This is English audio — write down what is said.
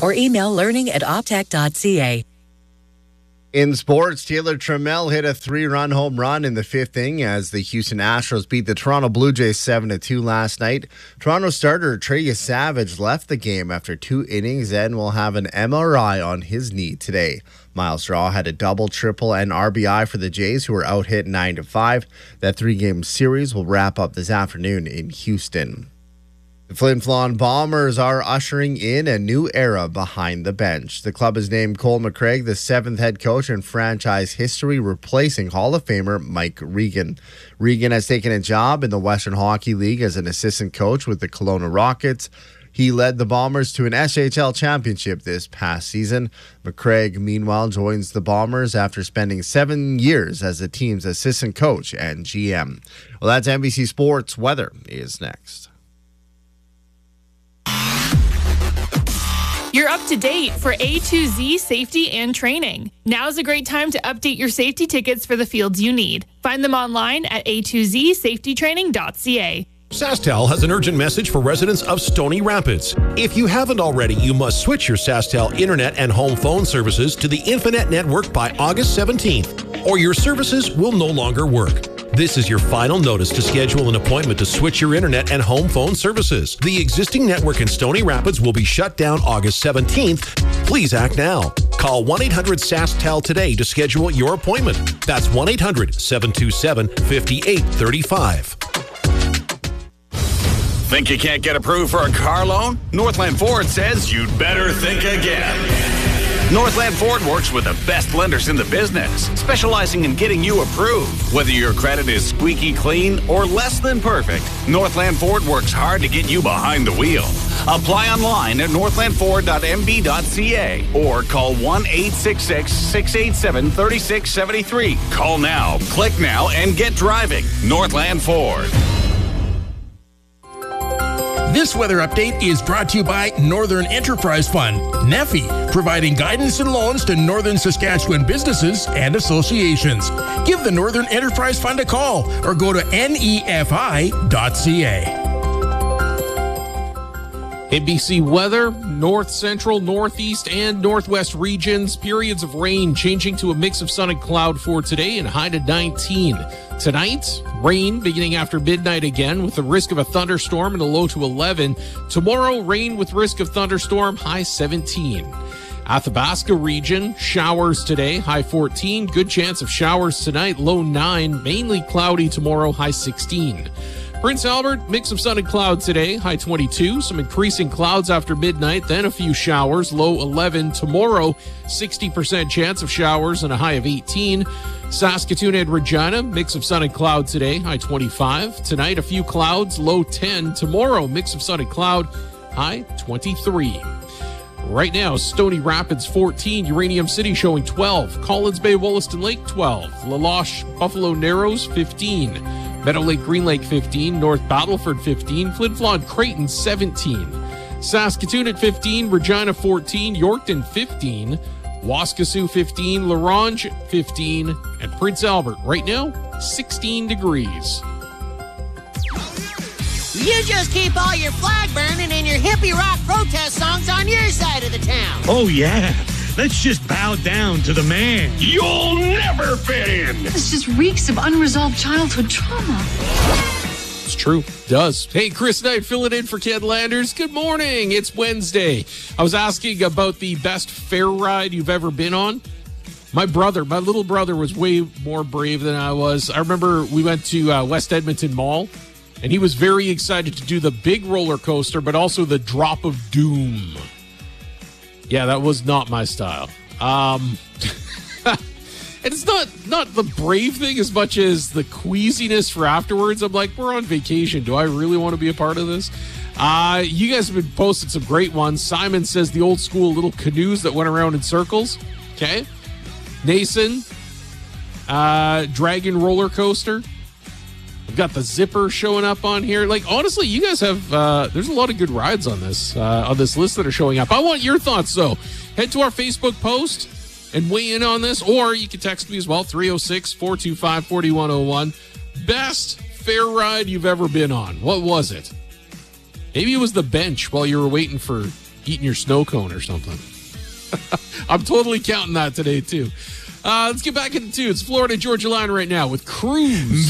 or email learning@optech.ca. In sports, Taylor Trammell hit a 3-run home run in the 5th inning as the Houston Astros beat the Toronto Blue Jays 7-2 last night. Toronto starter Trey Savage left the game after 2 innings and will have an MRI on his knee today. Miles Straw had a double, triple, and RBI for the Jays, who were out hit 9-5. That 3-game series will wrap up this afternoon in Houston. The Flin Flon Bombers are ushering in a new era behind the bench. The club has named Cole McCraig the 7th head coach in franchise history, replacing Hall of Famer Mike Regan. Regan has taken a job in the Western Hockey League as an assistant coach with the Kelowna Rockets. He led the Bombers to an SHL championship this past season. McCraig, meanwhile, joins the Bombers after spending 7 years as the team's assistant coach and GM. Well, that's NBC Sports. Weather is next. You're up to date for A to Z safety and training. Now's a great time to update your safety tickets for the fields you need. Find them online at a2zsafetytraining.ca. SaskTel has an urgent message for residents of Stony Rapids. If you haven't already, you must switch your SaskTel internet and home phone services to the Infinet network by August 17th, or your services will no longer work. This is your final notice to schedule an appointment to switch your internet and home phone services. The existing network in Stony Rapids will be shut down August 17th. Please act now. Call 1-800-SaskTel today to schedule your appointment. That's 1-800-727-5835. Think you can't get approved for a car loan? Northland Ford says you'd better think again. Northland Ford works with the best lenders in the business, specializing in getting you approved. Whether your credit is squeaky clean or less than perfect, Northland Ford works hard to get you behind the wheel. Apply online at northlandford.mb.ca or call 1-866-687-3673. Call now, click now, and get driving. Northland Ford. This weather update is brought to you by Northern Enterprise Fund, NEFI, providing guidance and loans to Northern Saskatchewan businesses and associations. Give the Northern Enterprise Fund a call or go to nefi.ca. NBC weather, north, central, northeast, and northwest regions. Periods of rain changing to a mix of sun and cloud for today and high to 19. Tonight, rain beginning after midnight again with the risk of a thunderstorm and a low to 11. Tomorrow, rain with risk of thunderstorm, high 17. Athabasca region, showers today, high 14. Good chance of showers tonight, low 9. Mainly cloudy tomorrow, high 16. Prince Albert, mix of sun and cloud today, high 22. Some increasing clouds after midnight, then a few showers, low 11. Tomorrow, 60% chance of showers and a high of 18. Saskatoon and Regina, mix of sun and cloud today, high 25. Tonight, a few clouds, low 10. Tomorrow, mix of sun and cloud, high 23. Right now, Stony Rapids 14, Uranium City showing 12, Collins Bay, Wollaston Lake 12, Laloche, Buffalo Narrows 15, Meadow Lake, Green Lake 15, North Battleford 15, Flin Flon, Creighton 17, Saskatoon at 15, Regina 14, Yorkton 15, Waskesiu 15, La Ronge 15, and Prince Albert right now 16 degrees. You just keep all your flag burning and your hippie rock protest songs on your side of the town. Oh, yeah. Let's just bow down to the man. You'll never fit in. This just reeks of unresolved childhood trauma. It's true. It does. Hey, Chris Knight filling in for Ken Landers. Good morning. It's Wednesday. I was asking about the best fair ride you've ever been on. My little brother was way more brave than I was. I remember we went to West Edmonton Mall, and he was very excited to do the big roller coaster, but also the Drop of Doom. Yeah, that was not my style. And it's not the brave thing as much as the queasiness for afterwards. I'm like, we're on vacation. Do I really want to be a part of this? You guys have been posting some great ones. Simon says the old school little canoes that went around in circles. Okay. Nason, Dragon roller coaster. We've got the zipper showing up on here. Like, honestly, you guys have, there's a lot of good rides on this list that are showing up. I want your thoughts, though. Head to our Facebook post and weigh in on this, or you can text me as well, 306-425-4101. Best fair ride you've ever been on. What was it? Maybe it was the bench while you were waiting for eating your snow cone or something. I'm totally counting that today, too. Let's get back into it. It's Florida Georgia Line right now with Cruz.